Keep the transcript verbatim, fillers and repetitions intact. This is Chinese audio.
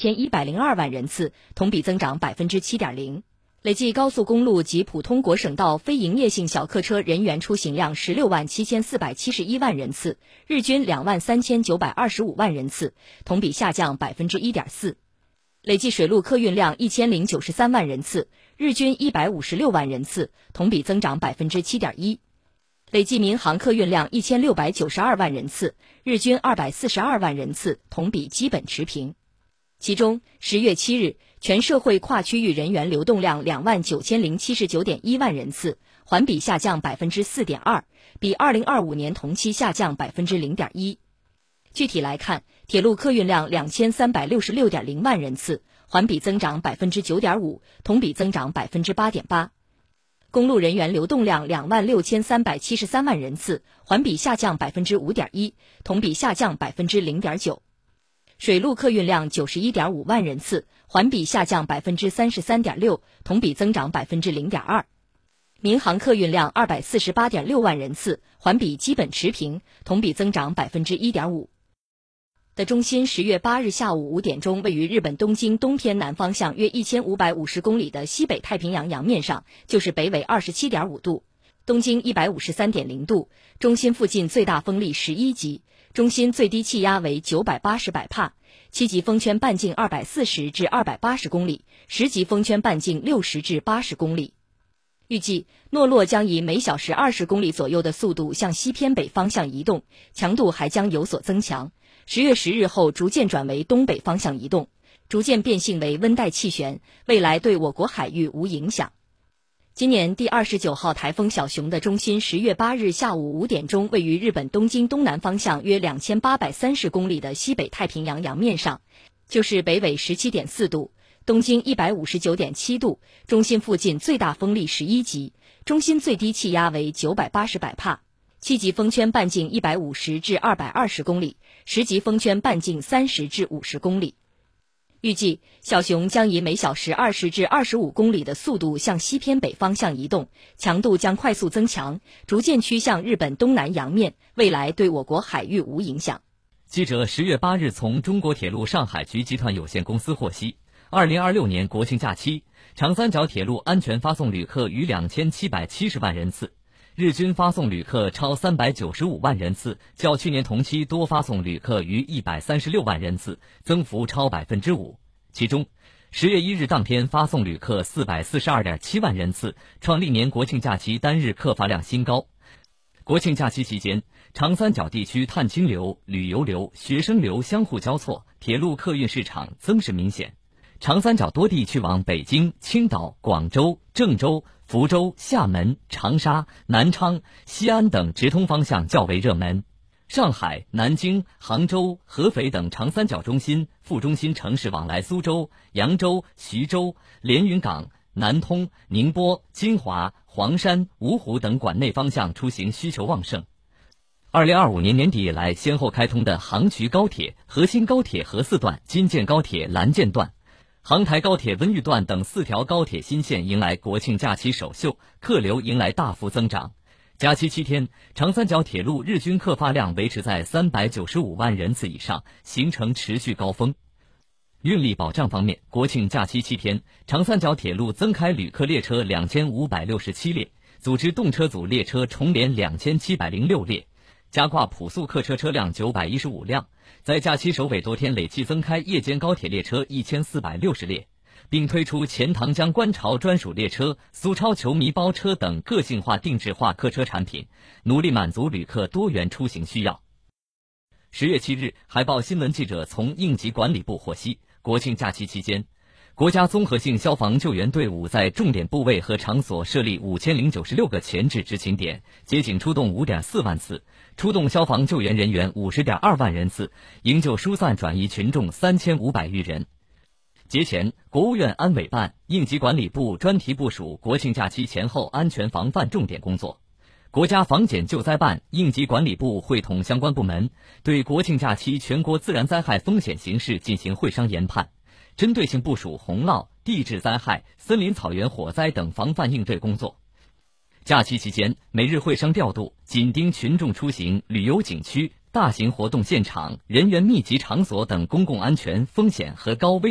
千一百零二万人次，同比增长 百分之七点零。累计高速公路及普通国省道非营业性小客车人员出行量十六万七千四百七十一万人次，日均两万三千九百二十五万人次，同比下降 百分之一点四。累计水陆客运量一千零九十三万人次，日均一百五十六万人次，同比增长 百分之七点一。累计民航客运量一千六百九十二万人次，日均二百四十二万人次，同比基本持平。其中，十月七日，全社会跨区域人员流动量两万九千零七十九点一万人次，环比下降 百分之四点二， 比二零二五年同期下降 百分之零点一。具体来看，铁路客运量两千三百六十六点零万人次，环比增长 百分之九点五， 同比增长 百分之八点八。公路人员流动量两万六千三百七十三万人次，环比下降 百分之五点一， 同比下降 百分之零点九。水陆客运量 九十一点五万人次，环比下降 百分之三十三点六， 同比增长 百分之零点二。民航客运量 二百四十八点六万人次，环比基本持平，同比增长 百分之一点五。的中心十月八日下午五点钟，位于日本东京东偏南方向约一千五百五十公里的西北太平洋洋面上，就是北纬 二十七点五度，东经 一百五十三点零度，中心附近最大风力十一级，中心最低气压为九百八十百帕，七级风圈半径二百四十至二百八十公里，十级风圈半径六十至八十公里。预计诺洛将以每小时二十公里左右的速度向西偏北方向移动，强度还将有所增强。十月十日后逐渐转为东北方向移动，逐渐变性为温带气旋，未来对我国海域无影响。今年第二十九号台风小熊的中心十月八日下午五点钟位于日本东京东南方向约两千八百三十公里的西北太平洋洋面上，就是北纬 十七点四度，东经 一百五十九点七度，中心附近最大风力十一级，中心最低气压为九百八十百帕，七级风圈半径一百五十至二百二十公里，十级风圈半径三十至五十公里。预计小熊将以每小时二十至二十五公里的速度向西偏北方向移动，强度将快速增强，逐渐趋向日本东南洋面，未来对我国海域无影响。 记者十月八日从中国铁路上海局集团有限公司获悉，二零二六年国庆假期，长三角铁路安全发送旅客逾两千七百七十万人次，日均发送旅客超三百九十五万人次，较去年同期多发送旅客逾一百三十六万人次，增幅超 百分之五。 其中十月一日当天发送旅客四百四十二点七万人次，创历年国庆假期单日客发量新高。国庆假期期间，长三角地区探亲流、旅游流、学生流相互交错，铁路客运市场增势明显。长三角多地去往北京、青岛、广州、郑州、福州、厦门、长沙、南昌、西安等直通方向较为热门。上海、南京、杭州、合肥等长三角中心、副中心城市往来苏州、扬州、徐州、连云港、南通、宁波、金华、黄山、芜湖等管内方向出行需求旺盛。二零二五年年底以来先后开通的杭衢高铁、河新高铁河四段、京建高铁蓝建段、杭台高铁温榆段等四条高铁新线迎来国庆假期首秀，客流迎来大幅增长。假期七天，长三角铁路日均客发量维持在三百九十五万人次以上，形成持续高峰。运力保障方面，国庆假期七天，长三角铁路增开旅客列车两千五百六十七列，组织动车组列车重联两千七百零六列，加挂普速客车车辆九百一十五辆，在假期首尾多天累计增开夜间高铁列车一千四百六十列，并推出钱塘江观潮专属列车、苏超球迷包车等个性化定制化客车产品，努力满足旅客多元出行需要。十月七日，海报新闻记者从应急管理部获悉，国庆假期期间，国家综合性消防救援队伍在重点部位和场所设立五千零九十六个前置执勤点，接警出动 五点四万次，出动消防救援人员 五十点二万人次，营救疏散转移群众三千五百余人。节前，国务院安委办、应急管理部专题部署国庆假期前后安全防范重点工作。国家防检救灾办、应急管理部会同相关部门，对国庆假期全国自然灾害风险形势进行会商研判，针对性部署洪涝、地质灾害、森林草原火灾等防范应对工作。假期期间，每日会商调度，紧盯群众出行、旅游景区、大型活动现场、人员密集场所等公共安全风险和高危